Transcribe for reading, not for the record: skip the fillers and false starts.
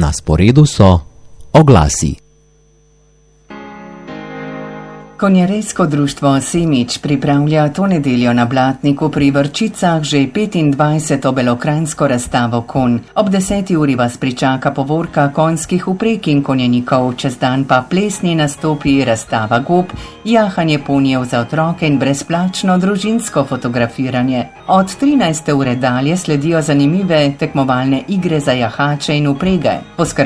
Na sporedu so oglasi. Konjerejsko društvo Semič pripravlja to nedeljo na Blatniku pri Vrčicah že 25. belokranjsko razstavo konj. Ob 10. uri vas pričaka povorka konjskih vpreg in konjenikov, čez dan pa plesni nastopi, razstava gob, jahanje ponjev za otroke in brezplačno družinsko fotografiranje. Od 13. ure dalje sledijo zanimive tekmovalne igre za jahače in vprege.